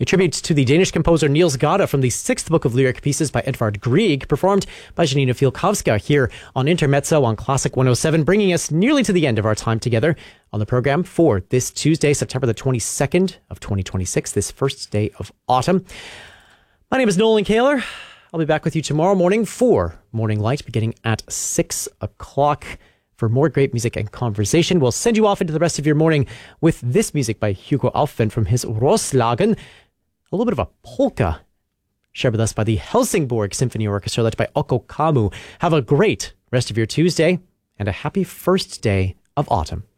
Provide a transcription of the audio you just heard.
A tribute to the Danish composer Niels Gade from the sixth book of lyric pieces by Edvard Grieg, performed by Janina Fielkowska here on Intermezzo on Classic 107, bringing us nearly to the end of our time together on the program for this Tuesday, September the 22nd of 2026, this first day of autumn. My name is Nolan Kaler. I'll be back with you tomorrow morning for Morning Light, beginning at 6 o'clock. For more great music and conversation, we'll send you off into the rest of your morning with this music by Hugo Aufwind from his Roslagen. A little bit of a polka shared with us by the Helsingborg Symphony Orchestra, led by Okko Kamu. Have a great rest of your Tuesday and a happy first day of autumn.